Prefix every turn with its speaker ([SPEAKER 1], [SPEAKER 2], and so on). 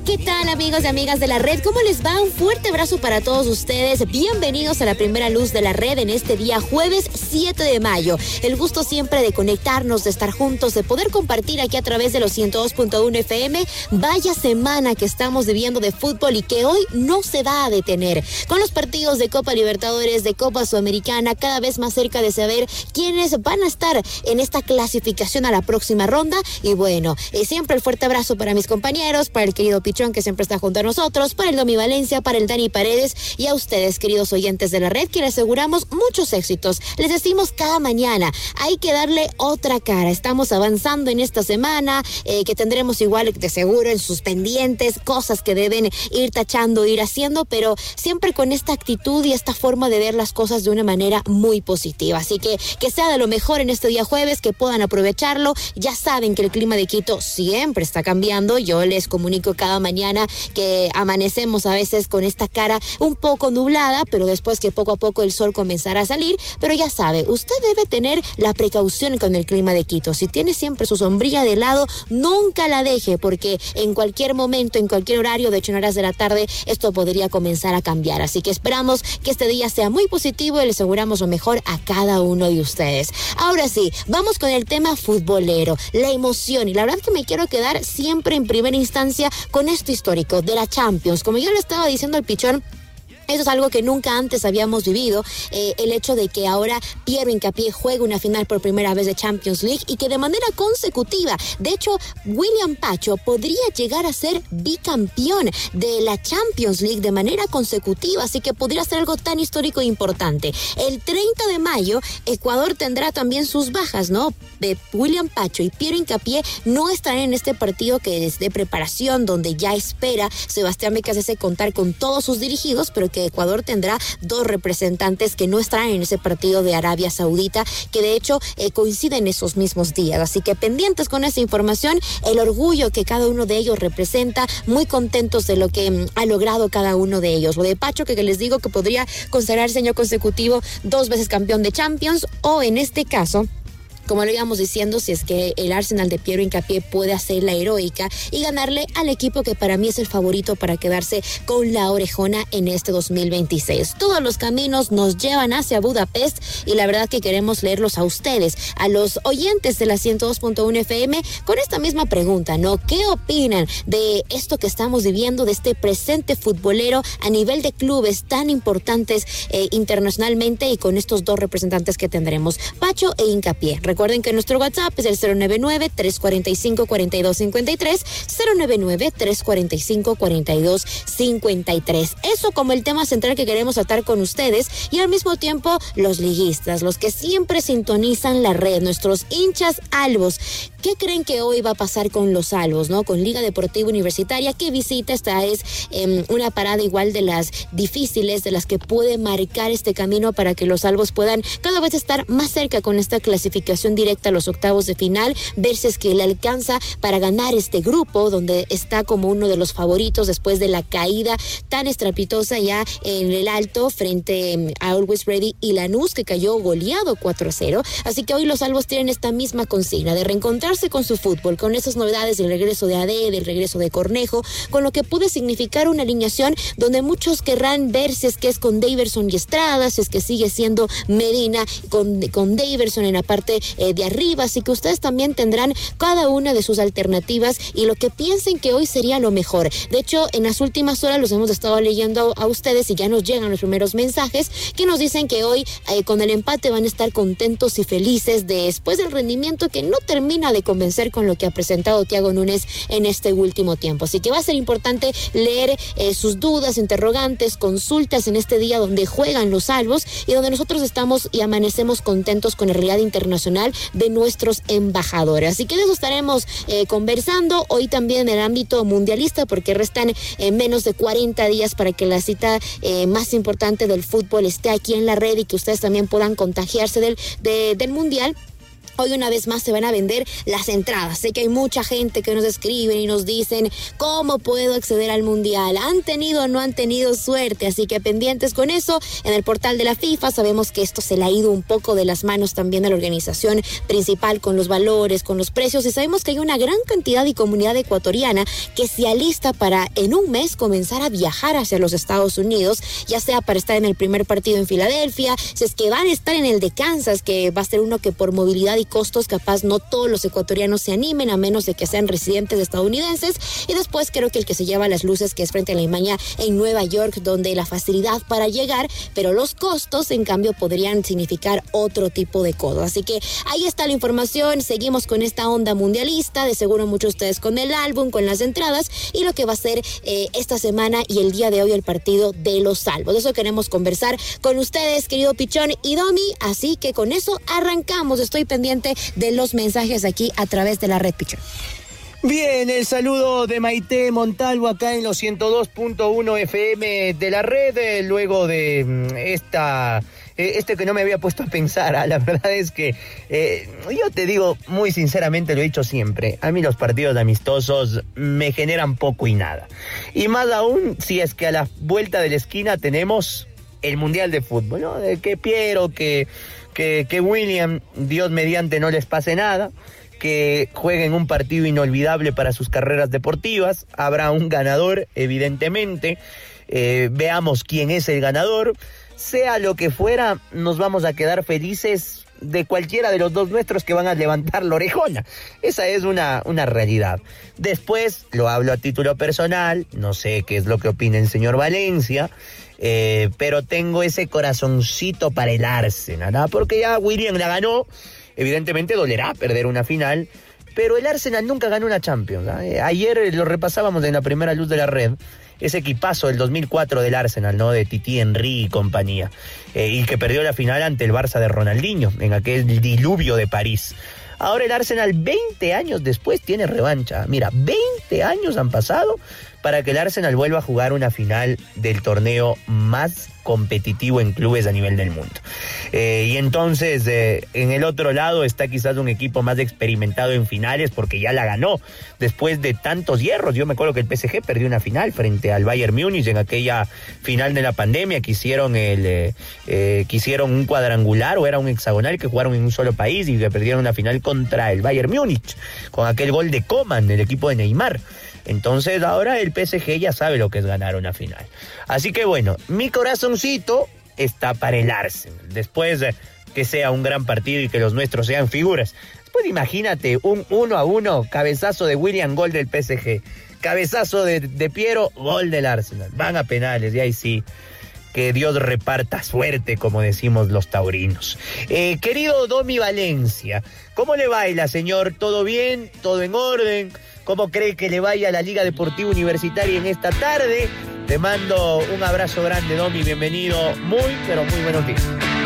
[SPEAKER 1] ¿qué tal, amigos y amigas de la red? ¿Cómo les va? Un fuerte abrazo para todos ustedes. Bienvenidos a la primera luz de la red en este día jueves 7 de mayo. El gusto siempre de conectarnos, de estar juntos, de poder compartir aquí a través de los 102.1 FM. Vaya semana que estamos viviendo de fútbol y que hoy no se va a detener. Con los partidos de Copa Libertadores, de Copa Sudamericana, cada vez más cerca de saber quiénes van a estar en esta clasificación a la próxima ronda. Y bueno, siempre el fuerte abrazo para mis compañeros, para el querido Pichón que siempre está junto a nosotros, para el Domi Valencia, para el Dani Paredes y a ustedes, queridos oyentes de la red, que les aseguramos muchos éxitos. Les decimos cada mañana, hay que darle otra cara. Estamos avanzando en esta semana, que tendremos igual de seguro en sus pendientes, cosas que deben ir tachando, ir haciendo, pero siempre con esta actitud y esta forma de ver las cosas de una manera muy positiva. Así que sea de lo mejor en este día jueves, que puedan aprovecharlo. Ya saben que el clima de Quito siempre está cambiando. Yo les comunico cada mañana que amanecemos a veces con esta cara un poco nublada, pero después que poco a poco el sol comenzará a salir. Pero ya sabe, usted debe tener la precaución con el clima de Quito. Si tiene siempre su sombrilla de lado, nunca la deje, porque en cualquier momento, en cualquier horario, de hecho en horas de la tarde, esto podría comenzar a cambiar. Así que esperamos que este día sea muy positivo y le aseguramos lo mejor a cada uno de ustedes. Ahora sí, vamos con el tema futbolero, la emoción, y la verdad que me quiero quedar siempre en primera instancia con esto histórico de la Champions. Como yo le estaba diciendo al Pichón, eso es algo que nunca antes habíamos vivido, el hecho de que ahora Piero Hincapié juegue una final por primera vez de Champions League y que de manera consecutiva, de hecho, William Pacho podría llegar a ser bicampeón de la Champions League de manera consecutiva, así que podría ser algo tan histórico e importante. El 30 de mayo, Ecuador tendrá también sus bajas, ¿no? William Pacho y Piero Hincapié no estarán en este partido que es de preparación, donde ya espera Sebastián Becasese contar con todos sus dirigidos, pero que Ecuador tendrá dos representantes que no estarán en ese partido de Arabia Saudita, que de hecho coinciden esos mismos días. Así que pendientes con esa información, el orgullo que cada uno de ellos representa, muy contentos de lo que ha logrado cada uno de ellos. Lo de Pacho, que les digo que podría consagrarse año consecutivo 2 veces campeón de Champions, o en este caso, como lo íbamos diciendo, si es que el Arsenal de Piero Hincapié puede hacer la heroica y ganarle al equipo que para mí es el favorito para quedarse con la orejona en este 2026. Todos los caminos nos llevan hacia Budapest y la verdad que queremos leerlos a ustedes, a los oyentes de la 102.1 FM, con esta misma pregunta, ¿no? ¿Qué opinan de esto que estamos viviendo, de este presente futbolero a nivel de clubes tan importantes internacionalmente, y con estos dos representantes que tendremos, Pacho e Hincapié? Recuerden que nuestro WhatsApp es el 099-345-4253, 099-345-4253. Eso como el tema central que queremos tratar con ustedes, y al mismo tiempo los liguistas, los que siempre sintonizan la red, nuestros hinchas albos. ¿Qué creen que hoy va a pasar con los albos, no? Con Liga Deportiva Universitaria, que visita, esta es una parada igual de las difíciles, de las que puede marcar este camino para que los albos puedan cada vez estar más cerca con esta clasificación directa a los octavos de final, ver si es que le alcanza para ganar este grupo, donde está como uno de los favoritos después de la caída tan estrepitosa ya en el alto frente a Always Ready y Lanús, que cayó goleado 4-0. Así que hoy los albos tienen esta misma consigna de reencontrarse con su fútbol, con esas novedades del regreso de AD, del regreso de Cornejo, con lo que puede significar una alineación donde muchos querrán ver si es que es con Daverson y Estrada, si es que sigue siendo Medina con Daverson en la parte de arriba. Así que ustedes también tendrán cada una de sus alternativas y lo que piensen que hoy sería lo mejor. De hecho, en las últimas horas los hemos estado leyendo a ustedes y ya nos llegan los primeros mensajes que nos dicen que hoy con el empate van a estar contentos y felices después del rendimiento que no termina de convencer con lo que ha presentado Thiago Núñez en este último tiempo. Así que va a ser importante leer sus dudas, interrogantes, consultas en este día donde juegan los albos y donde nosotros estamos y amanecemos contentos con la realidad internacional de nuestros embajadores. Así que de eso estaremos conversando hoy también en el ámbito mundialista, porque restan menos de 40 días para que la cita más importante del fútbol esté aquí en la red y que ustedes también puedan contagiarse del mundial. Hoy una vez más se van a vender las entradas. Sé que hay mucha gente que nos escriben y nos dicen ¿cómo puedo acceder al Mundial? ¿Han tenido o no han tenido suerte? Así que pendientes con eso. En el portal de la FIFA sabemos que esto se le ha ido un poco de las manos también a la organización principal con los valores, con los precios, y sabemos que hay una gran cantidad y comunidad ecuatoriana que se alista para en un mes comenzar a viajar hacia los Estados Unidos, ya sea para estar en el primer partido en Filadelfia, si es que van a estar en el de Kansas, que va a ser uno que por movilidad y costos capaz no todos los ecuatorianos se animen, a menos de que sean residentes estadounidenses, y después creo que el que se lleva las luces, que es frente a la Imaña en Nueva York, donde la facilidad para llegar, pero los costos en cambio podrían significar otro tipo de cosas. Así que ahí está la información, seguimos con esta onda mundialista, de seguro muchos de ustedes con el álbum, con las entradas y lo que va a ser esta semana y el día de hoy el partido de los salvos. De eso queremos conversar con ustedes, querido Pichón y Domi, así que con eso arrancamos. Estoy pendiente de los mensajes aquí a través de la red, Pichón.
[SPEAKER 2] Bien, el saludo de Maite Montalvo acá en los 102.1 FM de la red, luego de que no me había puesto a pensar. La verdad es que yo te digo muy sinceramente, lo he dicho siempre, a mí los partidos amistosos me generan poco y nada, y más aún si es que a la vuelta de la esquina tenemos el Mundial de Fútbol, ¿no? De que Piero, que William, Dios mediante, no les pase nada, que jueguen un partido inolvidable para sus carreras deportivas. Habrá un ganador, evidentemente, veamos quién es el ganador. Sea lo que fuera, nos vamos a quedar felices de cualquiera de los dos nuestros que van a levantar la orejona. Esa es una realidad. Después, lo hablo a título personal, no sé qué es lo que opina el señor Valencia, pero tengo ese corazoncito para el Arsenal, ¿no? Porque ya William la ganó, evidentemente dolerá perder una final, pero el Arsenal nunca ganó una Champions, ¿no? Ayer lo repasábamos en la primera luz de la red, ese equipazo del 2004 del Arsenal, ¿no? De Titi Henry y compañía, y que perdió la final ante el Barça de Ronaldinho, en aquel diluvio de París. Ahora el Arsenal, 20 años después, tiene revancha. Mira, 20 años han pasado para que el Arsenal vuelva a jugar una final del torneo más competitivo en clubes a nivel del mundo. Y entonces, en el otro lado está quizás un equipo más experimentado en finales, porque ya la ganó después de tantos hierros. Yo me acuerdo que el PSG perdió una final frente al Bayern Múnich en aquella final de la pandemia, que hicieron un cuadrangular, o era un hexagonal, que jugaron en un solo país y que perdieron una final contra el Bayern Múnich, con aquel gol de Coman, el equipo de Neymar. Entonces ahora el PSG ya sabe lo que es ganar una final. Así que bueno, mi corazoncito está para el Arsenal. Después que sea un gran partido y que los nuestros sean figuras. Después imagínate un 1-1, cabezazo de William, gol del PSG. Cabezazo de Piero, gol del Arsenal. Van a penales y ahí sí, que Dios reparta suerte, como decimos los taurinos. Querido Domi Valencia, ¿cómo le baila, señor? ¿Todo bien? ¿Todo en orden? ¿Cómo cree que le vaya a la Liga Deportiva Universitaria en esta tarde? Te mando un abrazo grande, Domi, bienvenido, muy, pero muy buenos días.